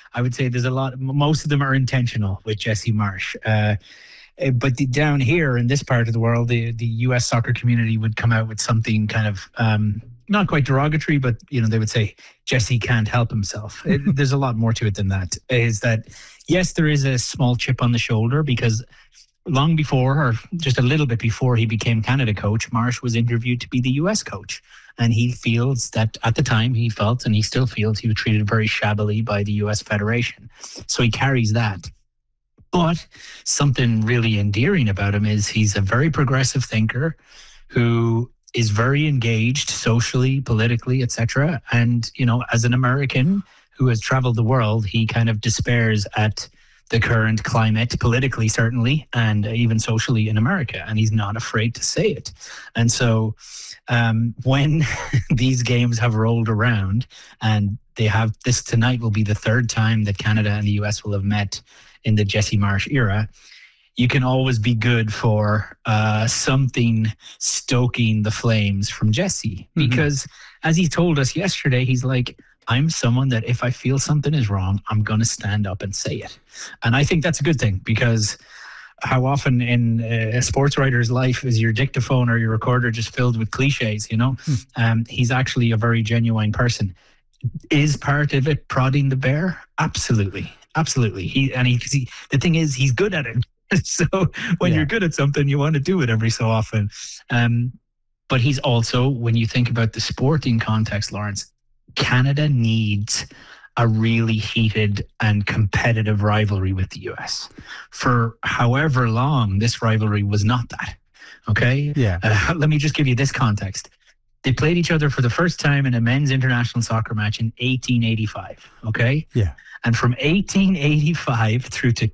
I would say there's a lot. Most of them are intentional with Jesse Marsch. But down here in this part of the world, the U.S. soccer community would come out with something kind of not quite derogatory, but they would say Jesse can't help himself. There's a lot more to it than that. Is that yes, there is a small chip on the shoulder because long before, or just a little bit before he became Canada coach, Marsch was interviewed to be the U.S. coach. And he feels that at the time he felt, and he still feels, he was treated very shabbily by the U.S. Federation. So he carries that. But something really endearing about him is he's a very progressive thinker who is very engaged socially, politically, etc. And, as an American who has traveled the world, he kind of despairs at the current climate, politically certainly, and even socially in America. And he's not afraid to say it. And so when these games have rolled around, and this tonight will be the third time that Canada and the US will have met in the Jesse Marsch era, you can always be good for something stoking the flames from Jesse. Because as he told us yesterday, he's like, I'm someone that if I feel something is wrong, I'm going to stand up and say it. And I think that's a good thing, because how often in a sports writer's life is your dictaphone or your recorder just filled with cliches, He's actually a very genuine person. Is part of it prodding the bear? Absolutely. Absolutely. The thing is, he's good at it. So when you're good at something, you want to do it every so often. But he's also, when you think about the sporting context, Lawrence, Canada needs a really heated and competitive rivalry with the US. For however long, this rivalry was not that. Okay? Yeah. Let me just give you this context. They played each other for the first time in a men's international soccer match in 1885. Okay? Yeah. And from 1885 through to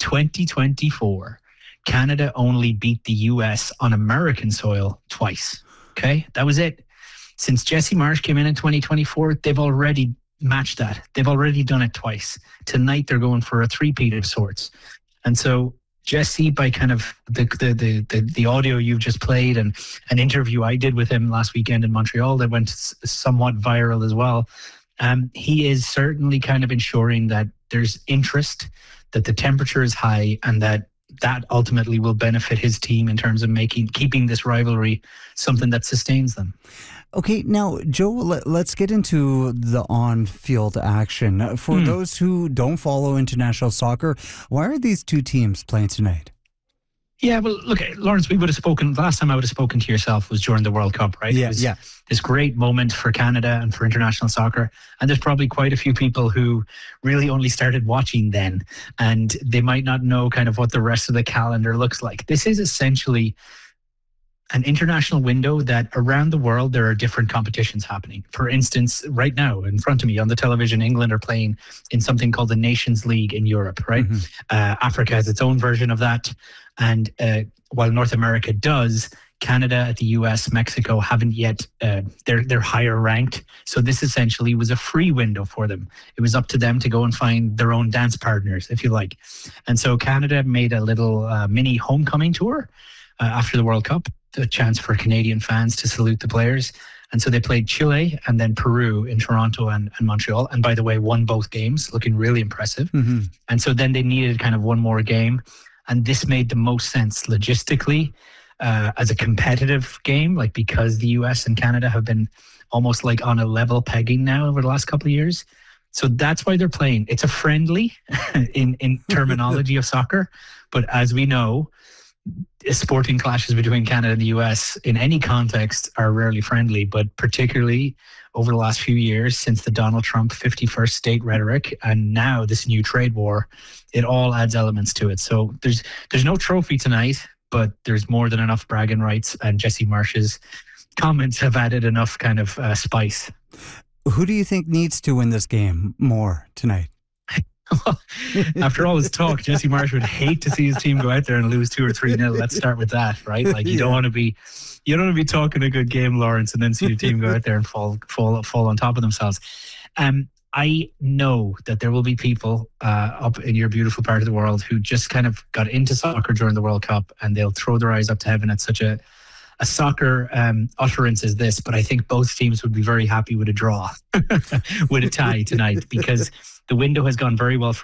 2024, Canada only beat the US on American soil twice. Okay? That was it. Since Jesse Marsch came in 2024, they've already matched that. They've already done it twice. Tonight, they're going for a three-peat of sorts. And so Jesse, by kind of the audio you've just played and an interview I did with him last weekend in Montreal that went somewhat viral as well, he is certainly kind of ensuring that there's interest, that the temperature is high, and that ultimately will benefit his team in terms of keeping this rivalry something that sustains them. Okay, now, Joe, let's get into the on-field action. For those who don't follow international soccer, why are these two teams playing tonight? Yeah, well, look, Lawrence, last time I would have spoken to yourself was during the World Cup, right? Yeah, it was this great moment for Canada and for international soccer. And there's probably quite a few people who really only started watching then, and they might not know kind of what the rest of the calendar looks like. This is essentially an international window that around the world there are different competitions happening. For instance, right now in front of me on the television, England are playing in something called the Nations League in Europe, right? Africa has its own version of that. And while North America does, Canada, the US, Mexico haven't yet, they're higher ranked. So this essentially was a free window for them. It was up to them to go and find their own dance partners, if you like. And so Canada made a little mini homecoming tour after the World Cup, a chance for Canadian fans to salute the players. And so they played Chile and then Peru in Toronto and Montreal. And by the way, won both games, looking really impressive. And so then they needed kind of one more game. And this made the most sense logistically as a competitive game, like because the US and Canada have been almost like on a level pegging now over the last couple of years. So that's why they're playing. It's a friendly in terminology of soccer. But as we know, sporting clashes between Canada and the US in any context are rarely friendly, but particularly over the last few years since the Donald Trump 51st state rhetoric and now this new trade war, it all adds elements to it. So there's no trophy tonight, but there's more than enough bragging rights, and Jesse Marsch's comments have added enough kind of spice. Who do you think needs to win this game more tonight? After all this talk, Jesse Marsch would hate to see his team go out there and lose 2 or 3-0. Let's start with that, right? Like you don't want to be talking a good game, Lawrence, and then see your team go out there and fall on top of themselves. I know that there will be people up in your beautiful part of the world who just kind of got into soccer during the World Cup, and they'll throw their eyes up to heaven at such a soccer utterance as this. But I think both teams would be very happy with a draw, with a tie tonight, because the window has gone very well for